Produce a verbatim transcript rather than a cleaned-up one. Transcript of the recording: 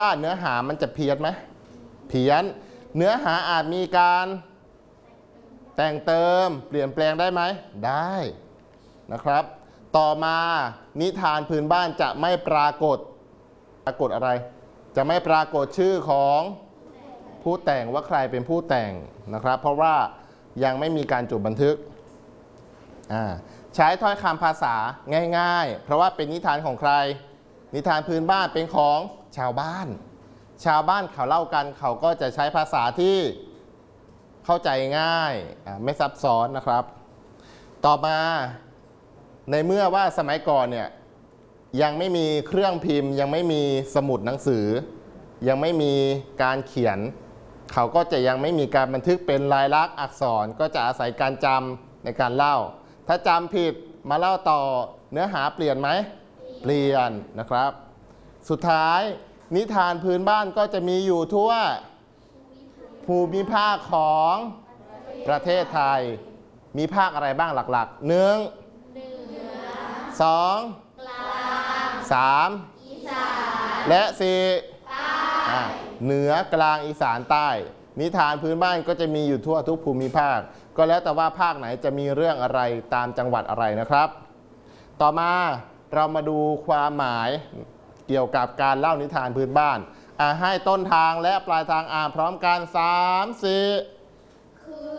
ว่าเนื้อหามันจะเพี้ยนไหมเพี้ยนเนื้อหาอาจมีการแต่งเติมเปลี่ยนแปลงได้ไหมได้นะครับต่อมานิทานพื้นบ้านจะไม่ปรากฏปรากฏอะไรจะไม่ปรากฏชื่อของผู้แต่งว่าใครเป็นผู้แต่งนะครับเพราะว่ายังไม่มีการจดบันทึกใช้ถ้อยคำภาษาง่ายๆเพราะว่าเป็นนิทานของใครนิทานพื้นบ้านเป็นของชาวบ้านชาวบ้านเขาเล่ากันเขาก็จะใช้ภาษาที่เข้าใจง่ายไม่ซับซ้อนนะครับต่อมาในเมื่อว่าสมัยก่อนเนี่ยยังไม่มีเครื่องพิมพ์ยังไม่มีสมุดหนังสือยังไม่มีการเขียนเขาก็จะยังไม่มีการบันทึกเป็นลายลักษณ์อักษรก็จะอาศัยการจำในการเล่าถ้าจำผิดมาเล่าต่อเนื้อหาเปลี่ยนไหมเปลี่ยนนะครับสุดท้ายนิทานพื้นบ้านก็จะมีอยู่ทั่วภูมิภาคของประเทศไทยมีภาคอะไรบ้างหลักๆหนึ่งสองสามและสี่เหนือกลางอีสานใต้นิทานพื้นบ้านก็จะมีอยู่ทั่วทุกภูมิภาคก็แล้วแต่ว่าภาคไหนจะมีเรื่องอะไรตามจังหวัดอะไรนะครับต่อมาเรามาดูความหมายเกี่ยวกับการเล่านิทานพื้นบ้านให้ต้นทางและปลายทางอ่านพร้อมกันสาม สี่